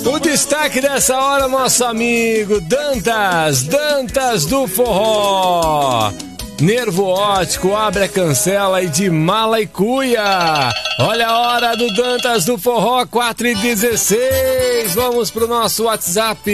O destaque dessa hora, nosso amigo Dantas do Forró. Nervo óptico, abre a cancela e de mala e cuia. Olha a hora do Dantas do Forró, 4h16. Vamos pro nosso WhatsApp,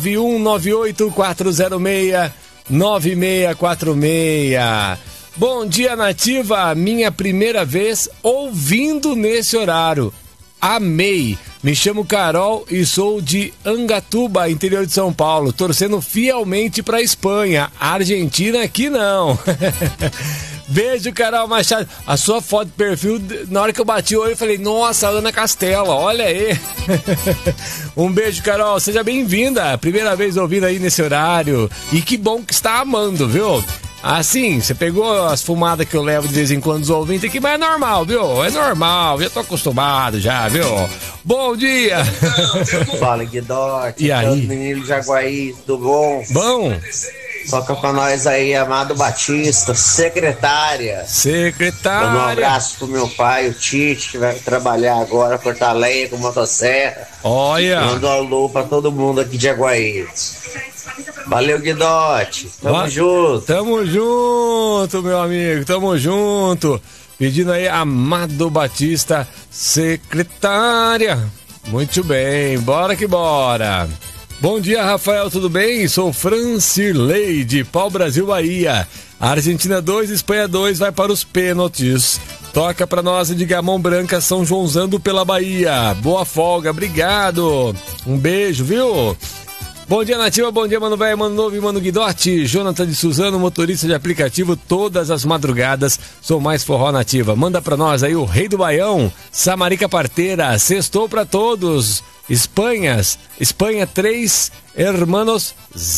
91984069646. Bom dia, Nativa, minha primeira vez ouvindo nesse horário. Amei. Me chamo Carol e sou de Angatuba, interior de São Paulo, torcendo fielmente pra Espanha. A Argentina aqui não. Beijo, Carol Machado. A sua foto de perfil, na hora que eu bati o olho, eu falei, nossa, Ana Castela, olha aí. Um beijo, Carol, seja bem-vinda. Primeira vez ouvindo aí nesse horário. E que bom que está amando, viu? Assim, você pegou as fumadas que eu levo de vez em quando dos ouvintes aqui, mas é normal, viu? É normal, já tô acostumado já, viu? Bom dia! Fala, Guidote. E aí? Menino de Jaguaí, tudo bom? Bom? Toca pra nós aí, Amado Batista, secretária. Manda um abraço pro meu pai, o Tite, que vai trabalhar agora, cortar lenha com motosserra. Olha! Manda um alô pra todo mundo aqui de Jaguaí. Valeu, Guidote. Tamo junto. Tamo junto, meu amigo. Tamo junto. Pedindo aí, Amado Batista, secretária. Muito bem. Bora que bora. Bom dia, Rafael. Tudo bem? Sou Francirley, de Pau Brasil, Bahia. Argentina 2, Espanha 2, vai para os pênaltis. Toca pra nós de Gamão Branca, São Joãozando pela Bahia. Boa folga. Obrigado. Um beijo, viu? Bom dia, Nativa, bom dia, Mano Velho, Mano Novo e Mano Guidote. Jonathan de Suzano, motorista de aplicativo todas as madrugadas. Sou mais forró, Nativa. Manda pra nós aí o Rei do Baião, Samarica Parteira, sextou pra todos. Espanha 3, Hermanos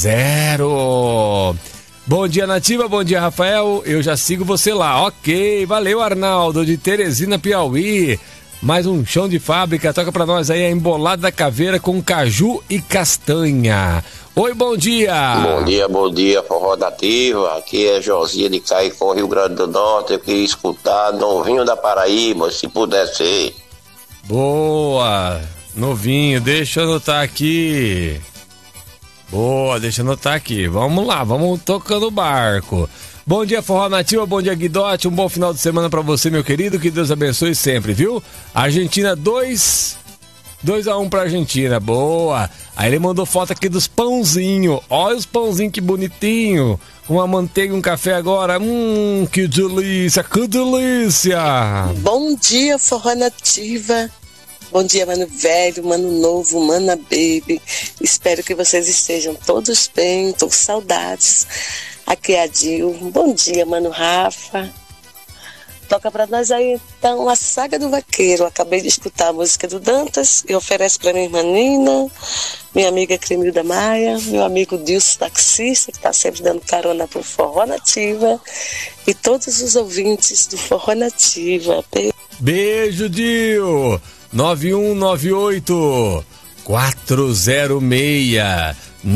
0. Bom dia, Nativa, bom dia, Rafael. Eu já sigo você lá. Ok, valeu, Arnaldo, de Teresina, Piauí. Mais um chão de fábrica, toca pra nós aí a embolada da caveira com caju e castanha. Oi, bom dia! Bom dia, Forró Nativa. Aqui é Josia de Caicó, Rio Grande do Norte. Eu queria escutar Novinho da Paraíba, se puder ser. Boa! Novinho, deixa eu anotar aqui. Boa, deixa eu anotar aqui. Vamos lá, vamos tocando o barco. Bom dia, Forró Nativa, bom dia, Guidote, um bom final de semana pra você, meu querido, que Deus abençoe sempre, viu? Argentina 2-1 pra Argentina, boa. Aí ele mandou foto aqui dos pãozinhos, olha os pãozinhos que bonitinho, com uma manteiga e um café agora, que delícia, que delícia. Bom dia, Forró Nativa. Bom dia, Mano Velho, Mano Novo, Mana Baby. Espero que vocês estejam todos bem, tô com saudades. Aqui é a Dil. Bom dia, Mano Rafa. Toca pra nós aí, então, a Saga do Vaqueiro. Acabei de escutar a música do Dantas e ofereço pra minha irmã Nina, minha amiga Cremilda Maia, meu amigo Dilson Taxista, que tá sempre dando carona pro Forró Nativa, e todos os ouvintes do Forró Nativa. Beijo, Dil. 9198 406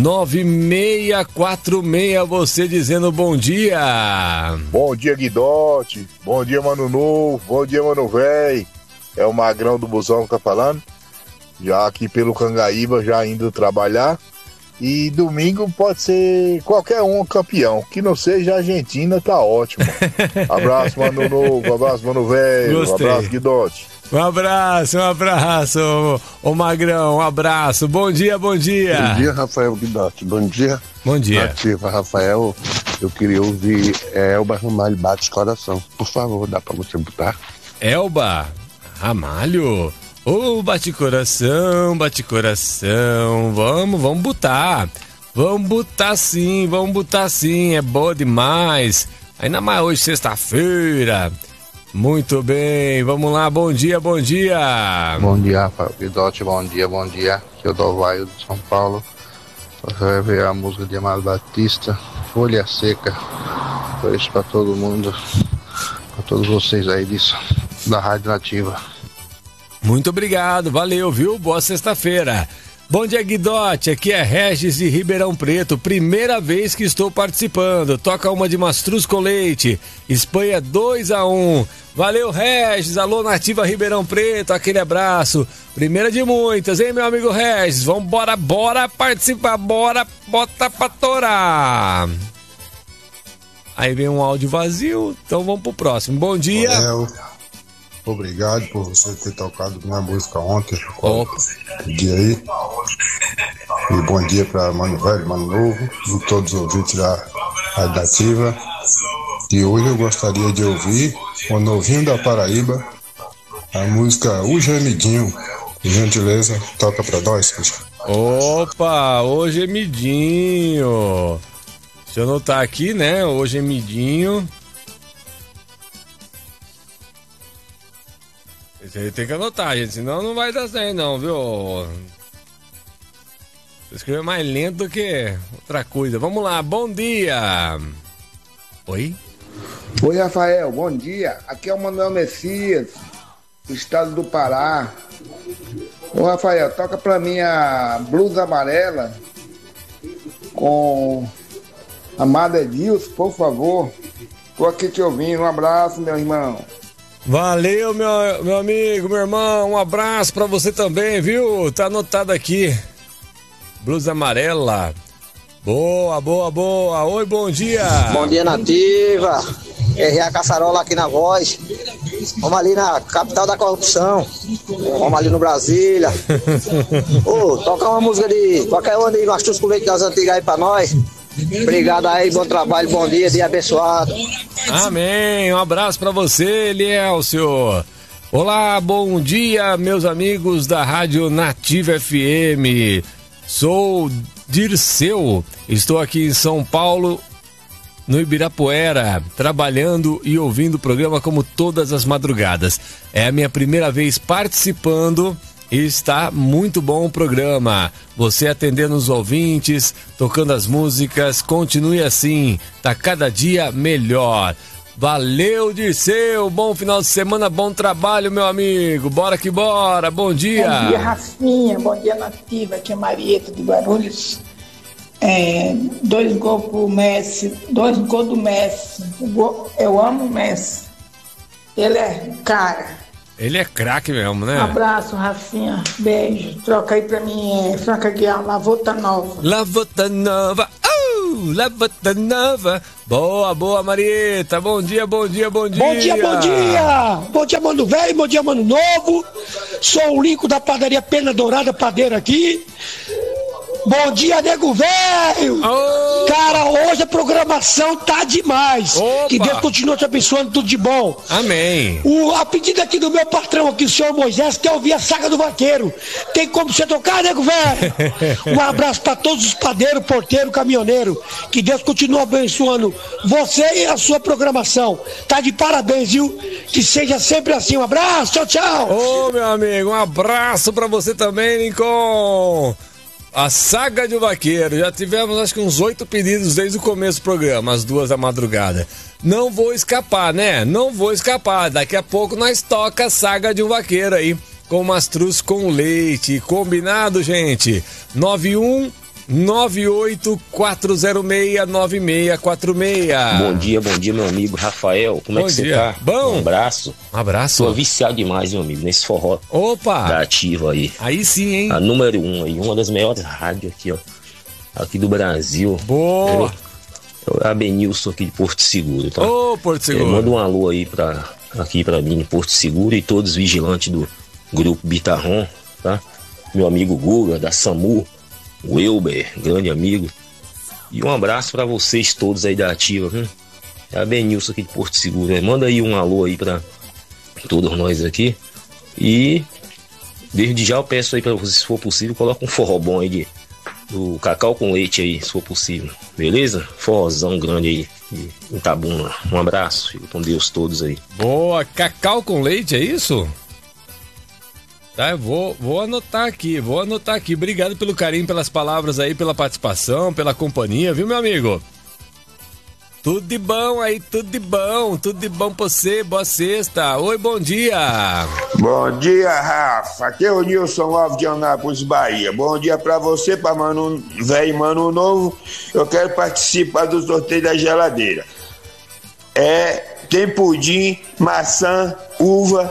9646, você dizendo bom dia. Bom dia, Guidote. Bom dia, Mano Novo. Bom dia, Mano Véi. É o Magrão do Busão que tá falando. Já aqui pelo Cangaíba, já indo trabalhar. E domingo pode ser qualquer um campeão. Que não seja a Argentina, tá ótimo. Abraço, Mano Novo. Abraço, Mano Véi. Abraço, Guidote. Um abraço, ô Magrão, um abraço, bom dia. Bom dia, Rafael Guidote, bom dia. Bom dia. Nativa, Rafael, eu queria ouvir Elba Ramalho, Bate Coração, por favor, dá pra você botar? Elba Ramalho, bate coração, vamos botar sim, é boa demais, ainda mais hoje, sexta-feira. Muito bem, vamos lá, bom dia. Bom dia, Rafael Guidote, bom dia, que eu dou Vaio de São Paulo. Você vai ver a música de Amado Batista, Folha Seca. Foi isso pra todo mundo, pra todos vocês aí disso, da Rádio Nativa. Muito obrigado, valeu, viu? Boa sexta-feira. Bom dia, Guidotti. Aqui é Regis de Ribeirão Preto. Primeira vez que estou participando. Toca uma de Mastruz com Leite. Espanha 2-1. Valeu, Regis. Alô, Nativa Ribeirão Preto. Aquele abraço. Primeira de muitas, hein, meu amigo Regis? Vambora, bora participar. Bora, bota pra torar. Aí vem um áudio vazio. Então vamos pro próximo. Bom dia. Obrigado por você ter tocado minha música ontem. Dia aí. E bom dia para Mano Velho, Mano Novo e todos os ouvintes da Rádio Nativa. E hoje eu gostaria de ouvir o Novinho da Paraíba, a música O Gemidinho. Por gentileza, toca pra nós, poxa. Opa, O Gemidinho. Deixa eu anotar aqui, né? O Gemidinho. Esse aí tem que anotar, gente, senão não vai dar certo não, viu? Escrever mais lento do que outra coisa. Vamos lá, bom dia. Oi? Oi, Rafael, bom dia. Aqui é o Manuel Messias, do estado do Pará. Ô, Rafael, toca pra mim a Blusa Amarela com Amada Edilson, por favor. Tô aqui te ouvindo, um abraço, meu irmão. Valeu, meu amigo, meu irmão, um abraço pra você também, viu? Tá anotado aqui. Blusa Amarela. Boa, boa, boa. Oi, bom dia. Bom dia, Nativa. R.A. Caçarola aqui na voz. Vamos ali na capital da corrupção. Vamos ali no Brasília. Toca uma música de qualquer onda aí, Mastruz com Leite das Antigas aí pra nós. Obrigado aí, bom trabalho, bom dia abençoado. Amém, um abraço pra você, Elielcio. Olá, bom dia, meus amigos da Rádio Nativa FM. Sou Dirceu, estou aqui em São Paulo, no Ibirapuera, trabalhando e ouvindo o programa como todas as madrugadas. É a minha primeira vez participando e está muito bom o programa. Você atendendo os ouvintes, tocando as músicas, continue assim, tá cada dia melhor. Valeu, Dirceu, bom final de semana, bom trabalho, meu amigo. Bora que bora, bom dia. Bom dia, Rafinha, bom dia, Nativa, aqui é Marieta de Guarulhos. 2 gols pro Messi, 2 gols do Messi. Eu amo o Messi. Ele é cara. Ele é craque mesmo, né? Um abraço, Rafinha. Beijo. Troca aí pra mim, Franca Guiar, Lavota Nova. Lavota Nova. Lavota Nova. Boa, boa, Marieta. Bom dia, bom dia, bom dia. Bom dia, bom dia. Bom dia, Mano Velho. Bom dia, Mano Novo. Sou o Linco da padaria Pena Dourada, padeiro aqui. Bom dia, nego velho! Cara, hoje a programação tá demais. Opa. Que Deus continue te abençoando, tudo de bom. Amém. A pedida aqui do meu patrão aqui, o senhor Moisés, quer ouvir a Saga do Vaqueiro. Tem como você tocar, nego velho? Um abraço pra todos os padeiros, porteiro, caminhoneiro. Que Deus continue abençoando você e a sua programação. Tá de parabéns, viu? Que seja sempre assim. Um abraço, tchau, tchau. Ô, meu amigo, um abraço pra você também, Lincoln. A Saga de um Vaqueiro, já tivemos acho que uns 8 pedidos desde o começo do programa, às 2 da madrugada. Não vou escapar, né? Não vou escapar, daqui a pouco nós toca a Saga de um Vaqueiro aí, com Mastruz com Leite, combinado, gente? 914069646. Bom dia, meu amigo Rafael. Como é que você tá? Bom. Um abraço. Um abraço. Tô viciado demais, meu amigo, nesse forró. Opa! Da Ativa aí. Aí sim, hein? A número 1 aí, uma das melhores rádios aqui, ó. Aqui do Brasil. Boa! A Benilson aqui de Porto Seguro, tá? Ô, Porto Seguro. Manda um alô aí aqui pra mim, em Porto Seguro, e todos os vigilantes do Grupo Bitarron, tá? Meu amigo Guga, da SAMU. O Elber, grande amigo. E um abraço pra vocês todos aí da Ativa, viu? É a Benilson aqui de Porto Seguro, né? Manda aí um alô aí pra todos nós aqui. E desde já eu peço aí pra vocês, se for possível, coloca um forró bom aí do Cacau com Leite aí, se for possível. Beleza? Forrozão grande aí em Itabuna. Um abraço, fico com Deus todos aí. Boa, Cacau com Leite, é isso? Tá, eu vou anotar aqui, Obrigado pelo carinho, pelas palavras aí, pela participação, pela companhia, viu, meu amigo? Tudo de bom aí, tudo de bom pra você, boa sexta. Oi, bom dia. Bom dia, Rafa. Aqui é o Nilson Alves de Anápolis, Bahia. Bom dia pra você, pra Mano Velho e Mano Novo. Eu quero participar do sorteio da geladeira. Tem pudim, maçã, uva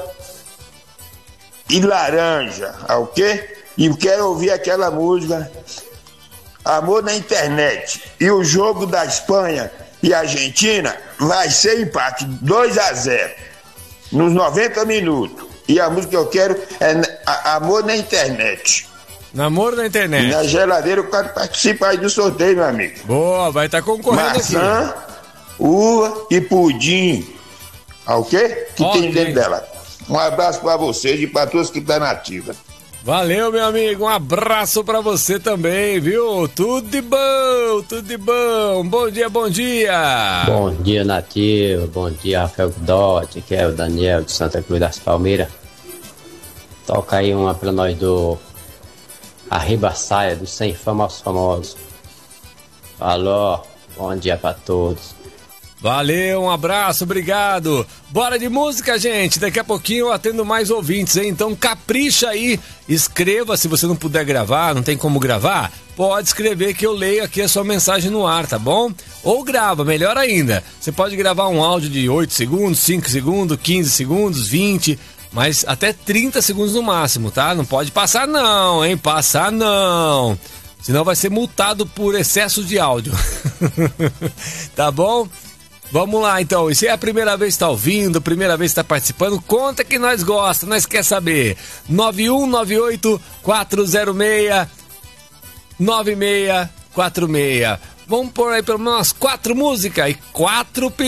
e laranja, ok? E quero ouvir aquela música Amor na Internet. E o jogo da Espanha e Argentina vai ser empate 2-0 nos 90 minutos. E a música que eu quero é Amor na Internet. Namoro na internet. E na geladeira eu quero participar aí do sorteio, meu amigo. Boa, vai estar concorrendo maçã, aqui. Uva e pudim. Ok? Que tem dentro dela. Um abraço pra vocês e pra todos que estão na ativa. Valeu, meu amigo. Um abraço pra você também, viu? Tudo de bom, tudo de bom. Bom dia, bom dia. Bom dia, Nativa. Bom dia, Rafael Dotti, que é o Daniel de Santa Cruz das Palmeiras. Toca aí uma pra nós do Arriba Saia, do Sem Fama aos Famosos. Alô, bom dia pra todos. Valeu, um abraço, obrigado. Bora de música, gente. Daqui a pouquinho eu atendo mais ouvintes, hein? Então capricha aí, escreva. Se você não puder gravar, não tem como gravar, pode escrever que eu leio aqui a sua mensagem no ar, tá bom? Ou grava, melhor ainda. Você pode gravar um áudio de 8 segundos, 5 segundos, 15 segundos, 20, mas até 30 segundos no máximo, tá? Não pode passar não, hein? Passar não. Senão vai ser multado por excesso de áudio. Tá bom? Vamos lá, então. E se é a primeira vez que está ouvindo, primeira vez que está participando, conta que nós gosta, nós quer saber. 9198-406-9646. Vamos pôr aí pelo menos 4 músicas e 4